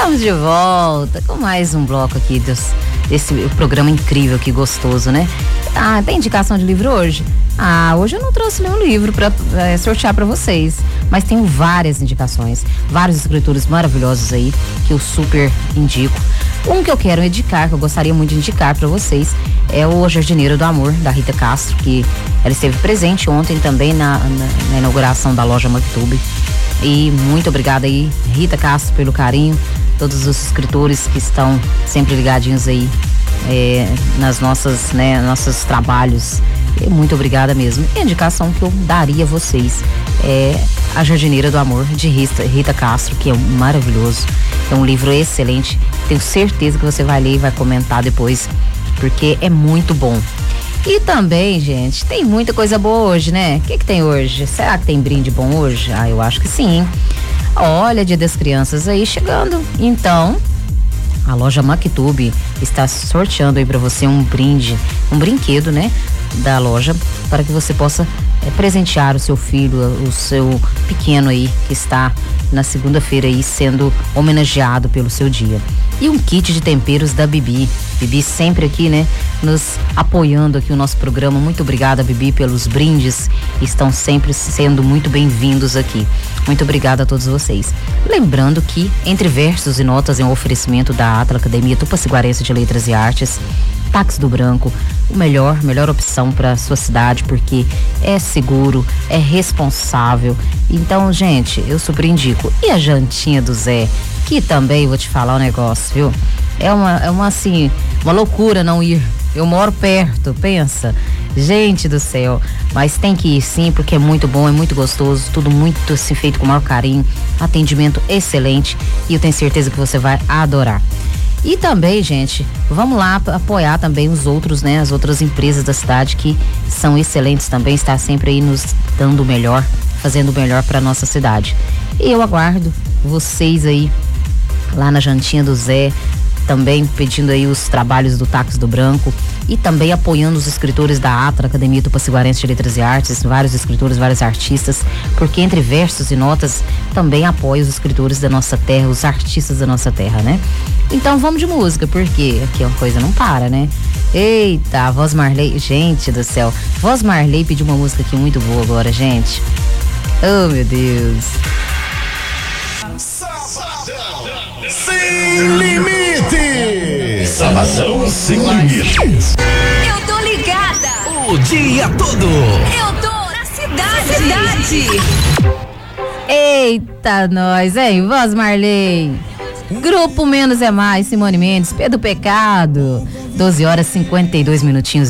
Estamos de volta com mais um bloco aqui desse programa incrível, que gostoso, né? Tem indicação de livro hoje? Hoje eu não trouxe nenhum livro para sortear para vocês, mas tenho várias indicações, vários escritores maravilhosos aí que eu super indico. Um que eu quero indicar, que eu gostaria muito de indicar para vocês, é o Jardineiro do Amor, da Rita Castro, que ela esteve presente ontem também na inauguração da loja Maktub. E muito obrigada aí, Rita Castro, pelo carinho, todos os escritores que estão sempre ligadinhos aí nas nossos trabalhos. Muito obrigada mesmo. E a indicação que eu daria a vocês é A Jardineira do Amor, de Rita Castro, que é maravilhoso. É um livro excelente. Tenho certeza que você vai ler e vai comentar depois, porque é muito bom. E também, gente, tem muita coisa boa hoje, né? O que tem hoje? Será que tem brinde bom hoje? Eu acho que sim. Olha, Dia das Crianças aí chegando. Então, a loja Maktub está sorteando aí para você um brinde, um brinquedo, né? Da loja, para que você possa presentear o seu filho, o seu pequeno aí, que está na segunda-feira aí sendo homenageado pelo seu dia. E um kit de temperos da Bibi. Bibi sempre aqui, né? Nos apoiando aqui o nosso programa. Muito obrigada, Bibi, pelos brindes. Estão sempre sendo muito bem-vindos aqui. Muito obrigada a todos vocês. Lembrando que Entre Versos e Notas é um oferecimento da Atla Academia Tupaciguarense de Letras e Artes, Táxi do Branco, o melhor opção para sua cidade, porque é seguro, é responsável. Então, gente, eu super indico. E a jantinha do Zé, que também vou te falar um negócio, viu? É uma loucura não ir. Eu moro perto, pensa. Gente do céu, mas tem que ir sim, porque é muito bom, é muito gostoso, tudo muito assim feito com o maior carinho, atendimento excelente, e eu tenho certeza que você vai adorar. E também, gente, vamos lá apoiar também os outros, né? As outras empresas da cidade que são excelentes também, está sempre aí nos dando o melhor, fazendo o melhor para nossa cidade. E eu aguardo vocês aí lá na jantinha do Zé, também pedindo aí os trabalhos do Táxi do Branco e também apoiando os escritores da Atra, Academia Tupaciguarense de Letras e Artes, vários escritores, vários artistas, porque Entre Versos e Notas também apoia os escritores da nossa terra, os artistas da nossa terra, né? Então vamos de música, porque aqui a coisa não para, né? Eita, a Voz Marley, gente do céu, Voz Marley pediu uma música aqui muito boa agora, gente. Oh, meu Deus. Sem limites! Sabadão sem limites. Eu tô ligada! O dia todo! Eu tô na cidade! Eita, nós, hein? Voz Marley. Grupo Menos é Mais, Simone Mendes, Pedro Pecado. 12 horas e 52 minutinhos.